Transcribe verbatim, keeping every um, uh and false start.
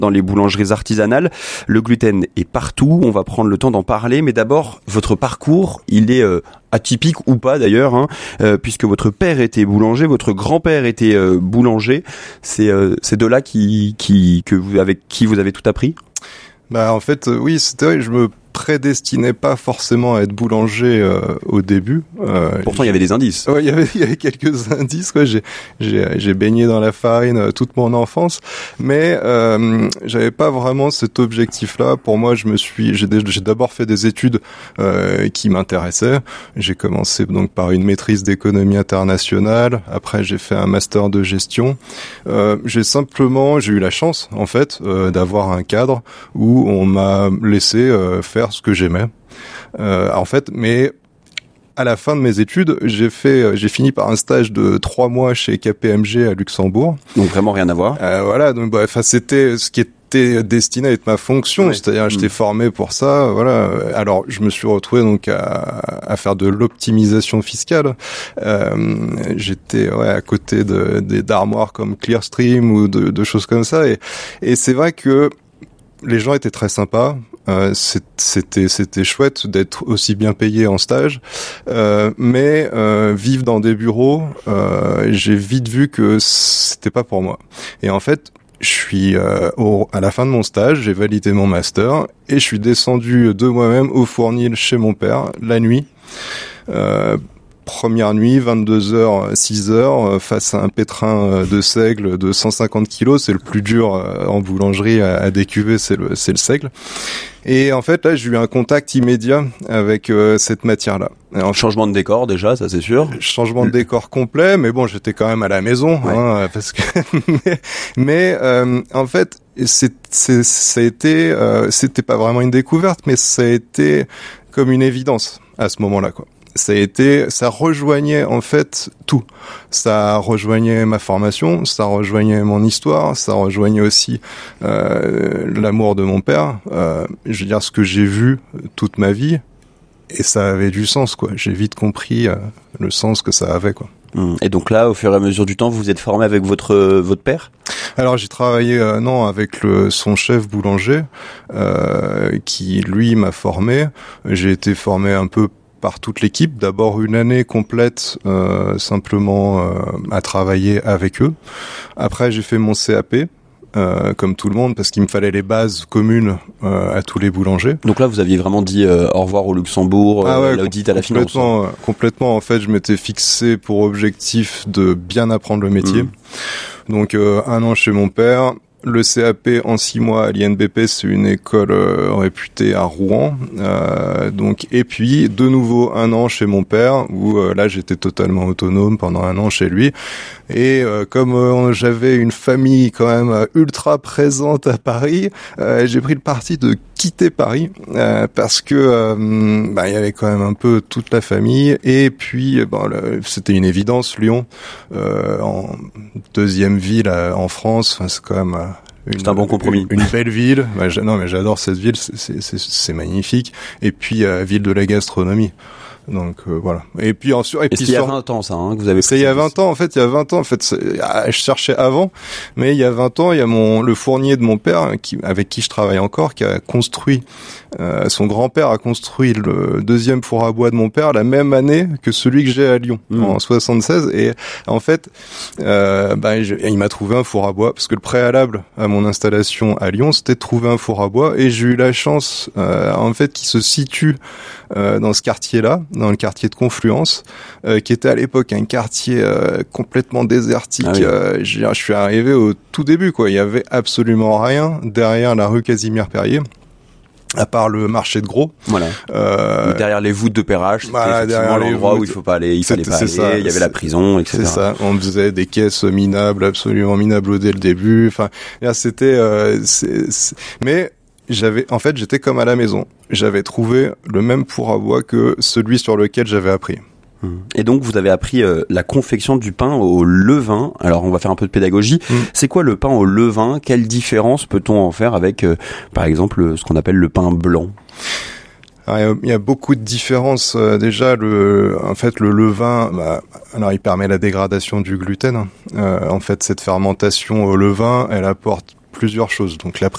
dans les boulangeries artisanales. Le gluten est partout, on va prendre le temps d'en parler, mais d'abord, votre parcours, il est euh, atypique ou pas d'ailleurs, hein, euh, puisque votre père était boulanger, votre grand-père était euh, boulanger. C'est euh, ces deux-là qui, qui, que vous, avec qui vous avez tout appris ? Bah en fait, euh, oui, c'était vrai, je me prédestinais pas forcément à être boulanger euh, au début. Euh, Pourtant, il y avait des indices. Ouais, il y avait, il y avait quelques indices. Quoi. J'ai, j'ai, j'ai baigné dans la farine euh, toute mon enfance, mais euh, j'avais pas vraiment cet objectif-là. Pour moi, je me suis, j'ai, j'ai d'abord fait des études euh, qui m'intéressaient. J'ai commencé donc par une maîtrise d'économie internationale. Après, j'ai fait un master de gestion. Euh, j'ai simplement, j'ai eu la chance, en fait, euh, d'avoir un cadre où on m'a laissé euh, faire ce que j'aimais. Euh, en fait, mais à la fin de mes études, j'ai fait, j'ai fini par un stage de trois mois chez K P M G à Luxembourg. Donc vraiment rien à voir. Euh, voilà, donc bref, bah, c'était ce qui était destiné à être ma fonction, ouais. C'est-à-dire j'étais mmh. formé pour ça, voilà. Alors je me suis retrouvé donc à, à faire de l'optimisation fiscale. Euh, j'étais ouais à côté de, de d'armoires comme Clearstream ou de, de choses comme ça, et, et c'est vrai que les gens étaient très sympas. Euh, c'était c'était chouette d'être aussi bien payé en stage, euh, mais euh, vivre dans des bureaux, euh, j'ai vite vu que c'était pas pour moi. Et en fait, je suis euh, au, à la fin de mon stage, j'ai validé mon master et je suis descendu de moi-même au Fournil chez mon père la nuit. Euh, Première nuit, vingt-deux heures, six heures, face à un pétrin de seigle de cent cinquante kilos. C'est le plus dur en boulangerie à, à décuver, c'est le, c'est le seigle. Et en fait, là, j'ai eu un contact immédiat avec euh, cette matière-là. Alors, changement de décor, déjà, ça c'est sûr. Changement de décor complet, mais bon, j'étais quand même à la maison, ouais. hein, parce que. mais mais euh, en fait, c'est, c'est, ça a été, euh, c'était pas vraiment une découverte, mais ça a été comme une évidence à ce moment-là, quoi. Ça a été, ça rejoignait en fait tout. Ça rejoignait ma formation, ça rejoignait mon histoire, ça rejoignait aussi euh, l'amour de mon père. Euh, je veux dire ce que j'ai vu toute ma vie, et ça avait du sens, quoi. J'ai vite compris euh, le sens que ça avait, quoi. Et donc là, au fur et à mesure du temps, vous vous êtes formé avec votre votre père ? Alors j'ai travaillé euh, non avec le son chef boulanger euh, qui lui m'a formé. J'ai été formé un peu par toute l'équipe, d'abord une année complète euh, simplement euh, à travailler avec eux. Après j'ai fait mon C A P, euh, comme tout le monde, parce qu'il me fallait les bases communes euh, à tous les boulangers. Donc là vous aviez vraiment dit euh, au revoir au Luxembourg, ah ouais, euh, l'audit à la finance. Complètement, complètement. En fait je m'étais fixé pour objectif de bien apprendre le métier. Mmh. Donc euh, un an chez mon père. Le C A P en six mois à l'I N B P, c'est une école euh, réputée à Rouen. Euh, donc et puis de nouveau un an chez mon père où euh, là j'étais totalement autonome pendant un an chez lui. Et euh, comme euh, j'avais une famille quand même euh, ultra présente à Paris, euh, j'ai pris le parti de quitter Paris euh, parce que euh, bah, il y avait quand même un peu toute la famille. Et puis bon, le, c'était une évidence, Lyon, euh, en deuxième ville euh, en France. Enfin, c'est quand même euh, Une, c'est un bon compromis. Une, une belle ville. Bah, non, mais j'adore cette ville. C'est, c'est, c'est, c'est magnifique. Et puis, euh, ville de la gastronomie. Donc euh, voilà. Et puis ensuite, et, et puis c'est il y a vingt ans ça hein, que vous avez. C'est il y a vingt ans en fait. Il y a vingt ans en fait. Ah, je cherchais avant, mais il y a vingt ans, il y a mon le fournier de mon père qui avec qui je travaille encore, qui a construit. Euh, son grand-père a construit le deuxième four à bois de mon père la même année que celui que j'ai à Lyon mmh. en soixante-seize. Et en fait, euh, bah, je, il m'a trouvé un four à bois parce que le préalable à mon installation à Lyon, c'était de trouver un four à bois. Et j'ai eu la chance, euh, en fait, qu'il se situe euh, dans ce quartier-là, dans le quartier de Confluence, euh, qui était à l'époque un quartier euh, complètement désertique. Ah oui. euh, je, je suis arrivé au tout début, quoi. Il y avait absolument rien derrière la rue Casimir-Périer. À part le marché de gros. Voilà. Euh, derrière les voûtes de Perrache, c'était voilà, effectivement l'endroit où il faut pas aller, il fallait pas aller, ça, il y avait la prison, et cetera. C'est ça. On faisait des caisses minables, absolument minables dès le début. Enfin, là, c'était, euh, c'est, c'est... mais j'avais, en fait, j'étais comme à la maison. J'avais trouvé le même four à bois que celui sur lequel j'avais appris. Et donc vous avez appris euh, la confection du pain au levain. Alors on va faire un peu de pédagogie. Mmh. C'est quoi le pain au levain ? Quelle différence peut-on en faire avec, euh, par exemple, ce qu'on appelle le pain blanc ? Alors, il y a beaucoup de différences. Euh, déjà, le, en fait, le levain, bah, alors il permet la dégradation du gluten. Euh, en fait, cette fermentation au levain, elle apporte plusieurs choses. Donc la